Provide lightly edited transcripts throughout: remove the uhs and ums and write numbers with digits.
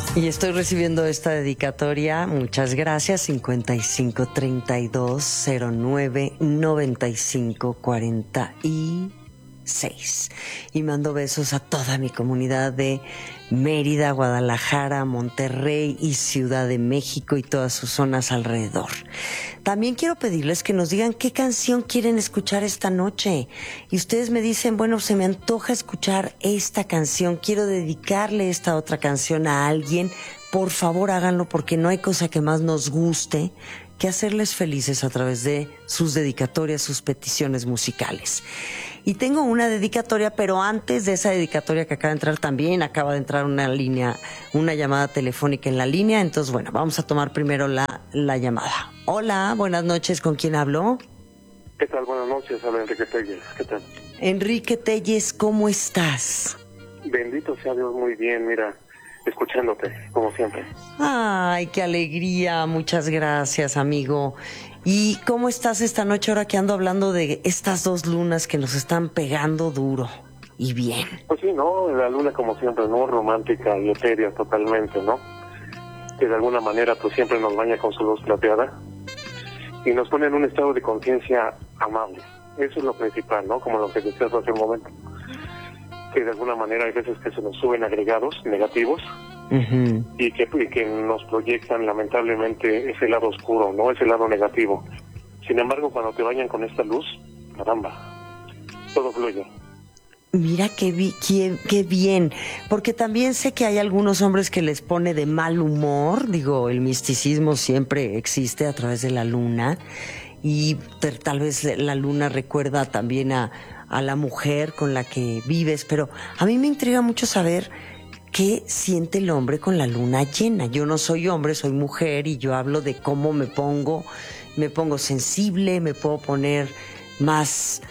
Y estoy recibiendo esta dedicatoria, muchas gracias, 5532-099546. Y mando besos a toda mi comunidad de Mérida, Guadalajara, Monterrey y Ciudad de México y todas sus zonas alrededor. También quiero pedirles que nos digan qué canción quieren escuchar esta noche. Y ustedes me dicen, bueno, se me antoja escuchar esta canción, quiero dedicarle esta otra canción a alguien. Por favor, háganlo, porque no hay cosa que más nos guste que hacerles felices a través de sus dedicatorias, sus peticiones musicales. Y tengo una dedicatoria, pero antes de esa dedicatoria que acaba de entrar también, acaba de entrar una llamada telefónica en la línea. Entonces, bueno, vamos a tomar primero la llamada. Hola, buenas noches, ¿con quién hablo? ¿Qué tal? Buenas noches, habla Enrique Telles. ¿Qué tal? Enrique Telles, ¿cómo estás? Bendito sea Dios, muy bien, mira, escuchándote, como siempre. Ay, qué alegría, muchas gracias, amigo. ¿Y cómo estás esta noche ahora que ando hablando de estas dos lunas que nos están pegando duro y bien? Pues sí, ¿no? La luna como siempre, ¿no? Romántica y etérea totalmente, ¿no? Que de alguna manera pues siempre nos baña con su luz plateada y nos pone en un estado de conciencia amable. Eso es lo principal, ¿no? Como lo que decías hace un momento. Que de alguna manera hay veces que se nos suben agregados negativos. Uh-huh. y que nos proyectan lamentablemente ese lado oscuro, ¿no? Ese lado negativo. Sin embargo, cuando te bañan con esta luz, caramba, todo fluye. Mira qué bien, porque también sé que hay algunos hombres que les pone de mal humor. Digo, el misticismo siempre existe a través de la luna y tal vez la luna recuerda también a la mujer con la que vives, pero a mí me intriga mucho saber ¿qué siente el hombre con la luna llena? Yo no soy hombre, soy mujer y yo hablo de cómo me pongo sensible, me puedo poner más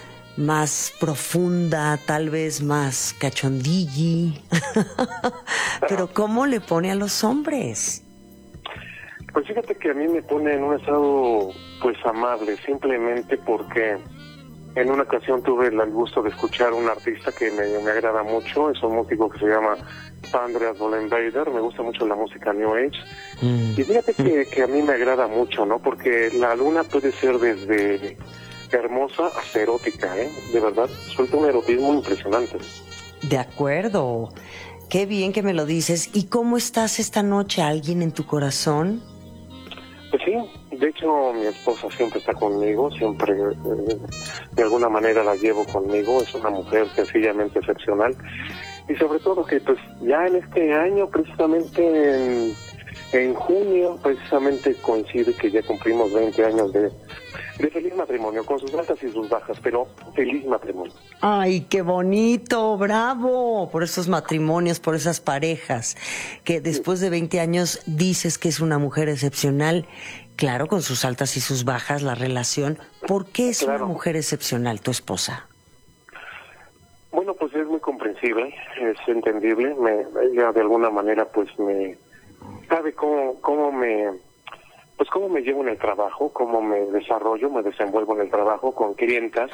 profunda, tal vez más cachondilli. Pero ¿cómo le pone a los hombres? Pues fíjate que a mí me pone en un estado pues amable, simplemente porque en una ocasión tuve el gusto de escuchar a un artista que me agrada mucho, es un músico que se llama Andreas Vollenweider, me gusta mucho la música New Age, y fíjate que a mí me agrada mucho, ¿no? Porque la luna puede ser desde hermosa hasta erótica, de verdad, suelta un erotismo impresionante. De acuerdo, qué bien que me lo dices. ¿Y cómo estás esta noche? ¿Alguien en tu corazón? Pues sí, de hecho mi esposa siempre está conmigo, siempre de alguna manera la llevo conmigo, es una mujer sencillamente excepcional y sobre todo que pues ya en este año, precisamente en junio, precisamente coincide que ya cumplimos 20 años de feliz matrimonio, con sus altas y sus bajas, pero feliz matrimonio. ¡Ay, qué bonito! ¡Bravo! Por esos matrimonios, por esas parejas, que después de 20 años dices que es una mujer excepcional. Claro, con sus altas y sus bajas, la relación. ¿Por qué es una mujer excepcional, tu esposa? Bueno, pues es muy comprensible, es entendible. Ella de alguna manera pues me sabe cómo me llevo en el trabajo, cómo me desarrollo, me desenvuelvo en el trabajo con clientes,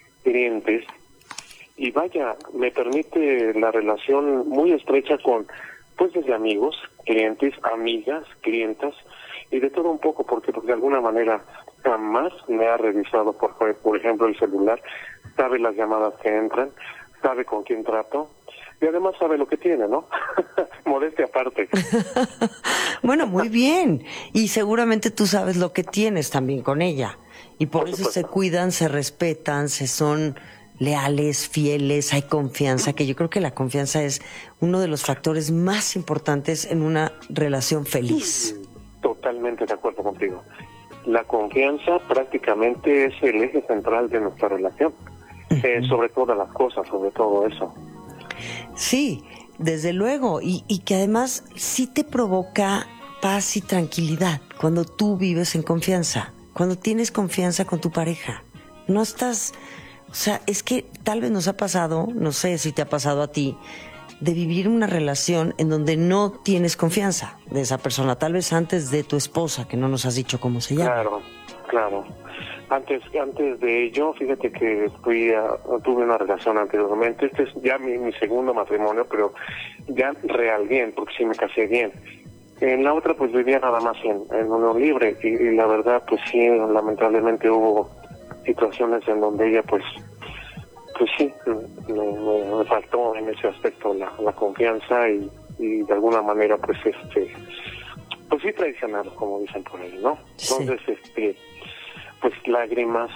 y vaya, me permite la relación muy estrecha con, pues desde amigos, clientes, amigas, clientas, y de todo un poco, porque pues, de alguna manera jamás me ha revisado, por ejemplo, el celular, sabe las llamadas que entran, sabe con quién trato, y además sabe lo que tiene, ¿no? Modestia aparte. Bueno, muy bien. Y seguramente tú sabes lo que tienes también con ella. Y por eso se cuidan, se respetan, se son leales, fieles, hay confianza, que yo creo que la confianza es uno de los factores más importantes en una relación feliz. Totalmente de acuerdo contigo. La confianza prácticamente es el eje central de nuestra relación. Sobre todas las cosas, sobre todo eso. Sí, desde luego, y que además sí te provoca paz y tranquilidad cuando tú vives en confianza, cuando tienes confianza con tu pareja. No estás, o sea, es que tal vez nos ha pasado, no sé si te ha pasado a ti, de vivir una relación en donde no tienes confianza de esa persona, tal vez antes de tu esposa, que no nos has dicho cómo se llama. Claro. Antes de ello, fíjate que tuve una relación anteriormente. Este es ya mi segundo matrimonio, pero ya real bien, porque sí me casé bien. En la otra pues vivía nada más en unión libre y la verdad pues sí, lamentablemente hubo situaciones en donde ella pues sí, me faltó en ese aspecto la confianza y de alguna manera pues pues sí traicionado, como dicen por ahí, ¿no? Sí. Entonces pues lágrimas,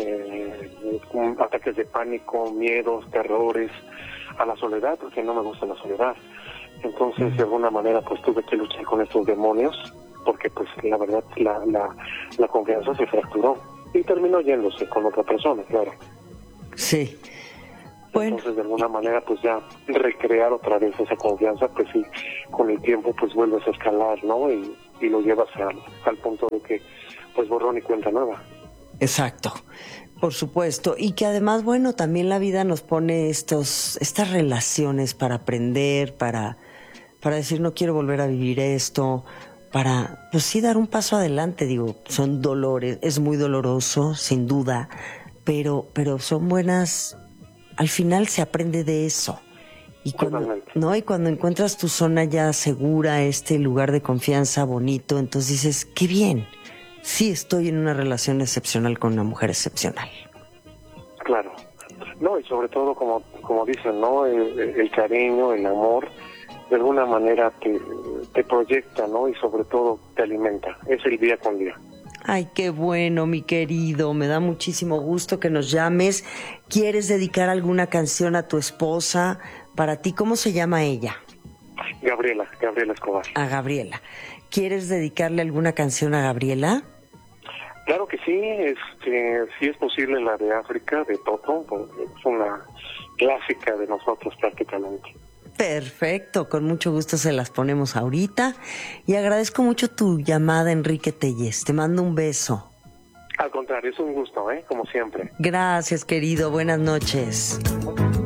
ataques de pánico, miedos, terrores a la soledad, porque no me gusta la soledad. Entonces de alguna manera pues tuve que luchar con estos demonios, porque pues la verdad la confianza se fracturó y terminó yéndose con otra persona, claro. Sí. Bueno. Entonces de alguna manera pues ya recrear otra vez esa confianza, pues sí, con el tiempo pues vuelves a escalar, ¿no? Y lo llevas al punto de que pues borrón y cuenta nueva. Exacto, por supuesto. Y que además, bueno, también la vida nos pone estas relaciones para aprender, para decir no quiero volver a vivir esto, para pues sí dar un paso adelante. Digo, son dolores, es muy doloroso, sin duda, pero son buenas. Al final se aprende de eso. Y cuando encuentras tu zona ya segura, este lugar de confianza bonito, entonces dices, qué bien. Sí, estoy en una relación excepcional con una mujer excepcional. Claro. No, y sobre todo, como dicen, ¿no? El cariño, el amor, de alguna manera te proyecta, ¿no? Y sobre todo te alimenta. Es el día con día. Ay, qué bueno, mi querido. Me da muchísimo gusto que nos llames. ¿Quieres dedicar alguna canción a tu esposa? Para ti, ¿cómo se llama ella? Gabriela Escobar. A Gabriela. ¿Quieres dedicarle alguna canción a Gabriela? Claro que sí, sí es posible la de África, de Toto, es una clásica de nosotros prácticamente. Perfecto, con mucho gusto se las ponemos ahorita y agradezco mucho tu llamada, Enrique Telles. Te mando un beso. Al contrario, es un gusto, como siempre. Gracias, querido. Buenas noches.